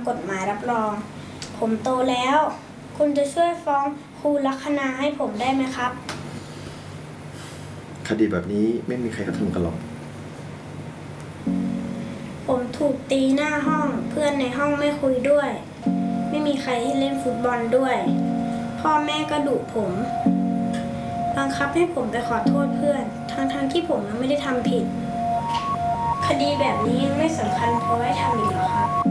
กฎหมายรับรองผมโตแล้ว คุณจะช่วยฟ้องครูลัคนาให้ผมได้ไหมครับคดีแบบนี้ไม่มีใครเขาทำกันหรอกผมถูกตีหน้าห้องเพื่อนในห้องไม่คุยด้วย ไม่มีใครให้เล่นฟุตบอลด้วย พ่อแม่ก็ดุผมบังคับให้ผมไปขอโทษเพื่อนทั้งที่ผมยังไม่ได้ทำผิด คดีแบบนี้ไม่สำคัญพอให้ทำอีกหรอครับ